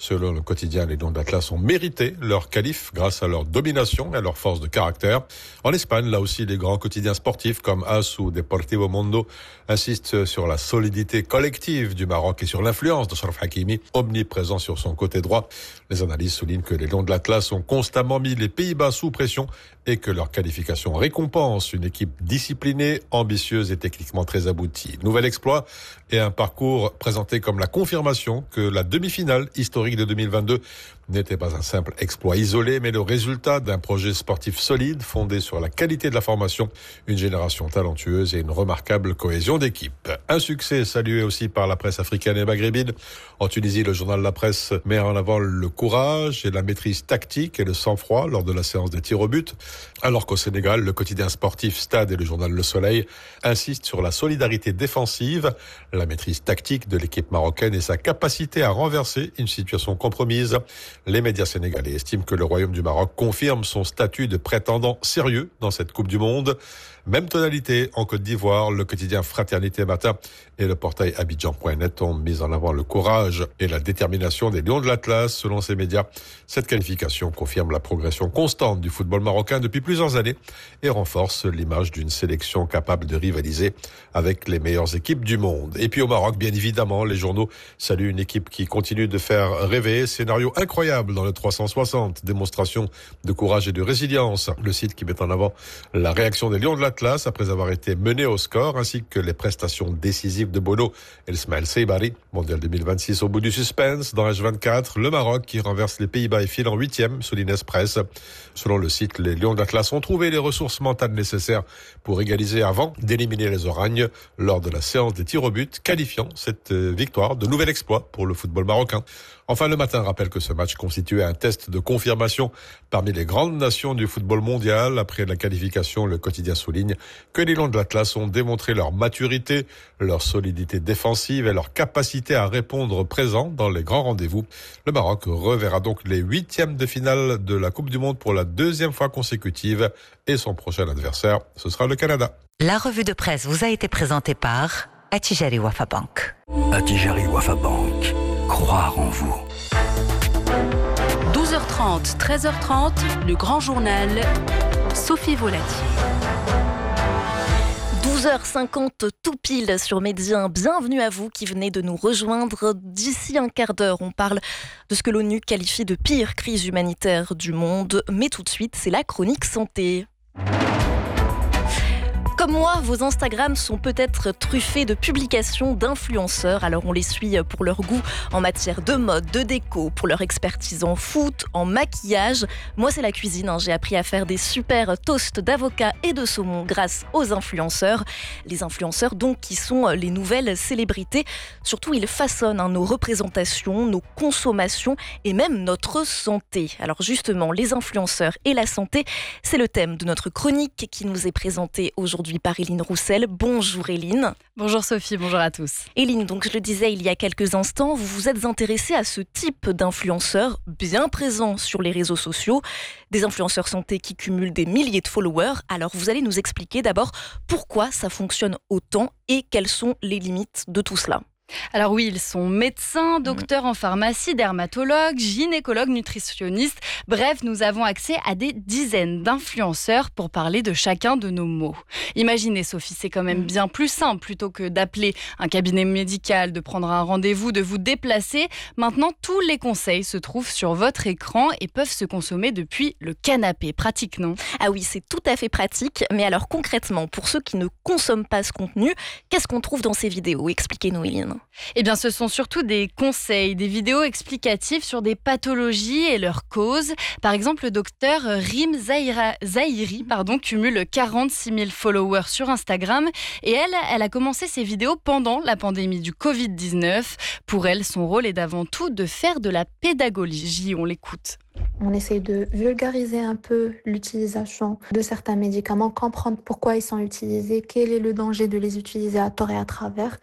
Selon le quotidien, les Lions de l'Atlas ont mérité leur qualif grâce à leur domination et à leur force de caractère. En Espagne, là aussi, les grands quotidiens sportifs comme AS ou Deportivo Mundo insistent sur la solidité collective du Maroc et sur l'influence de Achraf Hakimi, omniprésent sur son côté droit. Les analyses soulignent que les Lions de l'Atlas ont constamment mis les Pays-Bas sous pression et que leur qualification récompense une équipe disciplinée, ambitieuse et techniquement très aboutie. Nouvel exploit et un parcours présenté comme la confirmation que la demi-finale historique de 2022 n'était pas un simple exploit isolé, mais le résultat d'un projet sportif solide fondé sur la qualité de la formation, une génération talentueuse et une remarquable cohésion d'équipe. Un succès salué aussi par la presse africaine et maghrébine. En Tunisie, le journal La Presse met en avant le courage et la maîtrise tactique et le sang-froid lors de la séance des tirs au but, alors qu'au Sénégal, le quotidien sportif Stade et le journal Le Soleil insistent sur la solidarité défensive, la maîtrise tactique de l'équipe marocaine et sa capacité à renverser une situation compromise. Les médias sénégalais estiment que le Royaume du Maroc confirme son statut de prétendant sérieux dans cette Coupe du Monde. Même tonalité en Côte d'Ivoire, le quotidien Fraternité Matin et le portail Abidjan.net ont mis en avant le courage et la détermination des Lions de l'Atlas. Selon ces médias, cette qualification confirme la progression constante du football marocain depuis plusieurs années et renforce l'image d'une sélection capable de rivaliser avec les meilleures équipes du monde. Et puis au Maroc, bien évidemment, les journaux saluent une équipe qui continue de faire rêver. Scénario incroyable dans le 360, démonstration de courage et de résilience. Le site qui met en avant la réaction des Lions de l'Atlas après avoir été mené au score, ainsi que les prestations décisives de Bono et Ismaël Seybari. Mondial 2026 au bout du suspense. Dans H24, le Maroc qui renverse les Pays-Bas et file en 8e, souligne Express. Selon le site, les Lions de l'Atlas ont trouvé les ressources mentales nécessaires pour égaliser avant d'éliminer les Oragnes lors de la séance des tirs au but, qualifiant cette victoire de nouvel exploit pour le football marocain. Enfin, le matin rappelle que ce match constituait un test de confirmation parmi les grandes nations du football mondial. Après la qualification, le quotidien souligne que les Lions de l'Atlas ont démontré leur maturité, leur solidité défensive et leur capacité à répondre présent dans les grands rendez-vous. Le Maroc reverra donc les 8e de finale de la Coupe du Monde pour la 2e fois consécutive et son prochain adversaire, ce sera le Canada. La revue de presse vous a été présentée par Attijari Wafa Bank. Attijari Wafa Bank. Croire en vous. 12h30, 13h30, le grand journal, Sophie Volatier. 12h50 tout pile sur Média. Bienvenue à vous qui venez de nous rejoindre. D'ici un quart d'heure, on parle de ce que l'ONU qualifie de pire crise humanitaire du monde. Mais tout de suite, c'est la chronique santé. Comme moi, vos Instagrams sont peut-être truffés de publications d'influenceurs. Alors on les suit pour leur goût en matière de mode, de déco, pour leur expertise en foot, en maquillage. Moi, c'est la cuisine. J'ai appris à faire des super toasts d'avocat et de saumon grâce aux influenceurs. Les influenceurs, donc, qui sont les nouvelles célébrités. Surtout, ils façonnent nos représentations, nos consommations et même notre santé. Alors justement, les influenceurs et la santé, c'est le thème de notre chronique qui nous est présentée aujourd'hui par Éline Roussel. Bonjour Éline. Bonjour Sophie, bonjour à tous. Éline, donc je le disais il y a quelques instants, vous vous êtes intéressée à ce type d'influenceurs bien présents sur les réseaux sociaux, des influenceurs santé qui cumulent des milliers de followers. Alors vous allez nous expliquer d'abord pourquoi ça fonctionne autant et quelles sont les limites de tout cela. Alors oui, ils sont médecins, docteurs en pharmacie, dermatologues, gynécologues, nutritionnistes. Bref, nous avons accès à des dizaines d'influenceurs pour parler de chacun de nos maux. Imaginez Sophie, c'est quand même bien plus simple plutôt que d'appeler un cabinet médical, de prendre un rendez-vous, de vous déplacer. Maintenant, tous les conseils se trouvent sur votre écran et peuvent se consommer depuis le canapé. Pratique, non ? Ah oui, c'est tout à fait pratique. Mais alors concrètement, pour ceux qui ne consomment pas ce contenu, qu'est-ce qu'on trouve dans ces vidéos ? Expliquez-nous Éline. Eh bien, ce sont surtout des conseils, des vidéos explicatives sur des pathologies et leurs causes. Par exemple, le docteur Rim Zahiri cumule 46 000 followers sur Instagram. Et elle a commencé ses vidéos pendant la pandémie du Covid-19. Pour elle, son rôle est d'avant tout de faire de la pédagogie. On l'écoute. On essaye de vulgariser un peu l'utilisation de certains médicaments, comprendre pourquoi ils sont utilisés, quel est le danger de les utiliser à tort et à travers.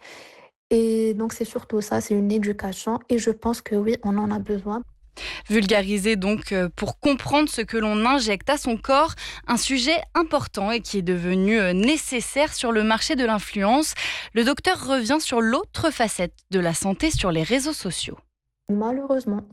Et donc c'est surtout ça, c'est une éducation et je pense que oui, on en a besoin. Vulgariser donc pour comprendre ce que l'on injecte à son corps, un sujet important et qui est devenu nécessaire sur le marché de l'influence. Le docteur revient sur l'autre facette de la santé sur les réseaux sociaux. Malheureusement,